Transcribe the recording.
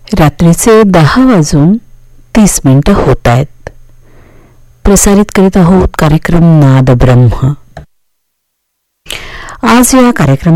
रात्रीचे 10:30 होत आहेत. प्रसारित करीत आहोत कार्यक्रम नाद ब्रह्म. आज या कार्यक्रमात